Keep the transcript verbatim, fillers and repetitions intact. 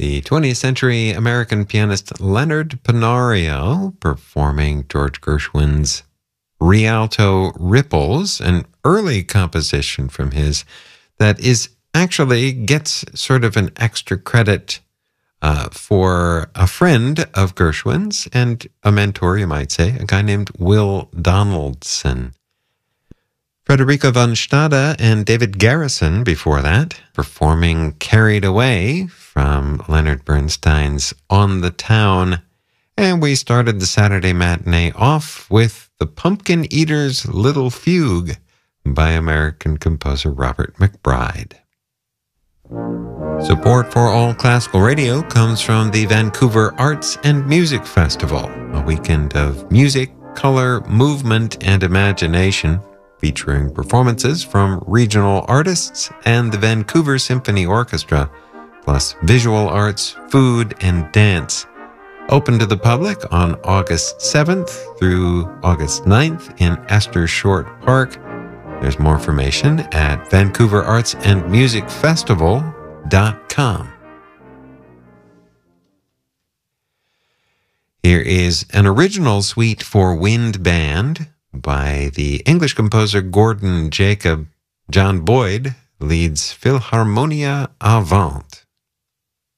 the twentieth century American pianist Leonard Panario performing George Gershwin's Rialto Ripples, an early composition from his that is actually gets sort of an extra credit uh, for a friend of Gershwin's and a mentor, you might say, a guy named Will Donaldson. Frederico von Stade and David Garrison before that, performing Carried Away from Leonard Bernstein's On the Town. And we started the Saturday matinee off with The Pumpkin Eaters' Little Fugue by American composer Robert McBride. Support for All Classical Radio comes from the Vancouver Arts and Music Festival, a weekend of music, color, movement, and imagination, featuring performances from regional artists and the Vancouver Symphony Orchestra, plus visual arts, food, and dance. Open to the public on August seventh through August ninth in Esther Short Park. There's more information at vancouver arts and music festival dot com. Here is an original suite for wind band by the English composer Gordon Jacob. John Boyd leads Philharmonia Avant.